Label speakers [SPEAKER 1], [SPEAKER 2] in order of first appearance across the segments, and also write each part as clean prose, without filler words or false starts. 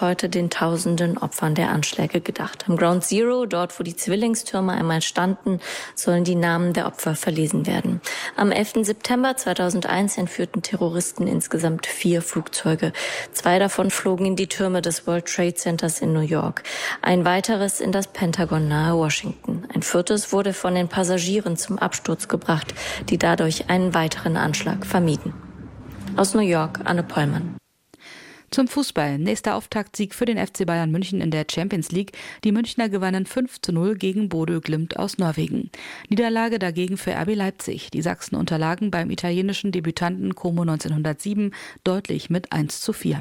[SPEAKER 1] heute den tausenden Opfern der Anschläge gedacht. Am Ground Zero, dort wo die Zwillingstürme einmal standen, sollen die Namen der Opfer verlesen werden. Am 11. September 2001 entführten Terroristen insgesamt 4 Flugzeuge. 2 davon flogen in die Türme des World Trade Centers in New York. Ein weiteres in das Pentagon nahe Washington. Ein 4. wurde von den Passagieren zum Absturz gebracht, die dadurch einen weiteren Anschlag vermieden. Aus New York, Anne Pollmann.
[SPEAKER 2] Zum Fußball. Nächster Auftaktsieg für den FC Bayern München in der Champions League. Die Münchner gewannen 5:0 gegen Bodø Glimt aus Norwegen. Niederlage dagegen für RB Leipzig. Die Sachsen unterlagen beim italienischen Debütanten Como 1907 deutlich mit 1:4.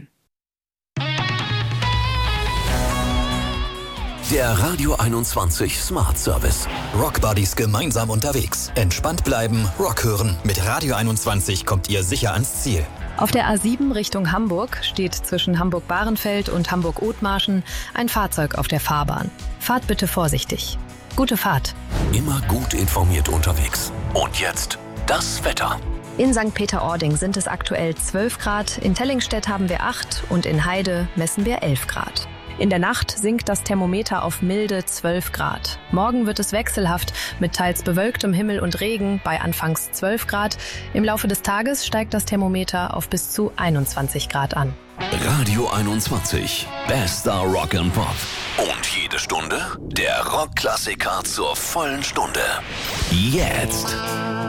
[SPEAKER 3] Der Radio 21 Smart Service.
[SPEAKER 4] Rockbuddies gemeinsam unterwegs. Entspannt bleiben, Rock hören. Mit Radio 21 kommt ihr sicher ans Ziel.
[SPEAKER 5] Auf der A7 Richtung Hamburg steht zwischen Hamburg-Bahrenfeld und Hamburg-Othmarschen ein Fahrzeug auf der Fahrbahn. Fahrt bitte vorsichtig. Gute Fahrt.
[SPEAKER 3] Immer gut informiert unterwegs. Und jetzt das Wetter.
[SPEAKER 5] In St. Peter-Ording sind es aktuell 12 Grad, in Tellingstedt haben wir 8 und in Heide messen wir 11 Grad. In der Nacht sinkt das Thermometer auf milde 12 Grad. Morgen wird es wechselhaft mit teils bewölktem Himmel und Regen bei anfangs 12 Grad. Im Laufe des Tages steigt das Thermometer auf bis zu 21 Grad an.
[SPEAKER 3] Radio 21, bester Rock and Pop. Und jede Stunde der Rockklassiker zur vollen Stunde. Jetzt.